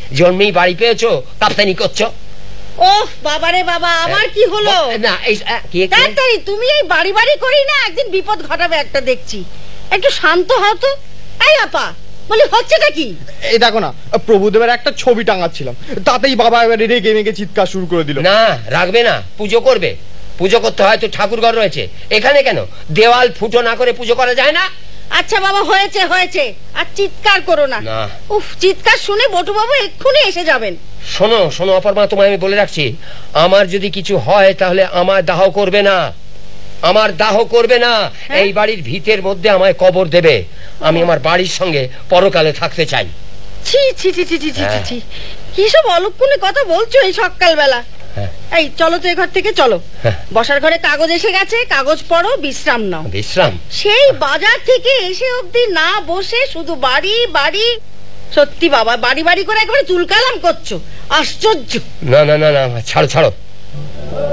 জন্মেই বাড়ি পেয়েছো, কাপ্তানি করছো। ওহ বাবারে বাবা, আমার কি হলো? না এই তাড়াতাড়ি তুমি এই বাড়ি বাড়ি করি না, একদিন বিপদ ঘটাবে একটা দেখছি। একটু শান্ত হও তো। এই আপা বলি, হচ্ছেটা কি? এই দেখো না, প্রভুদেবের একটা ছবি টাঙাচ্ছিলাম, তাতেই বাবা এবারে রেগে মেগে চিৎকার শুরু করে দিল। না রাখবে না, পুজো করবে। পুজো করতে হয় তো, ঠাকুর ঘর রয়েছে এখানে, কেন দেওয়াল ফুটো না করে পুজো করা যায় না? আচ্ছা বাবা, হয়েছে হয়েছে, আর চিৎকার করো না। উফ, চিৎকার শুনে বটু বাবু এক্ষুনি এসে যাবেন। শোনো শোনো অপরমা, তোমায় আমি বলে রাখছি, আমার যদি কিছু হয় তাহলে আমার দাহ করবে না, আমার দাহ করবে না। এই বাড়ির ভিতের মধ্যে আমায় কবর দেবে। আমি আমার বাড়ির সঙ্গে পরকালে থাকতে চাই। ছি ছি ছি ছি ছি ছি ছি, কি সব অলক্ষণে কথা বলছো এই সকালবেলা? এই চলো তো, এ ঘর থেকে চলো। বসার ঘরে কাগজ এসে গেছে, কাগজ পড়ো, বিশ্রাম নাও। বিশ্রাম? সেই বাজার থেকে এসে অবধি না বসে শুধু বাড়ি বাড়ি। সত্যি বাবা, বাড়ি বাড়ি করে একবারে চুলকালাম করছো, আশ্চর্য। না না না না, ছাড়ো ছাড়ো।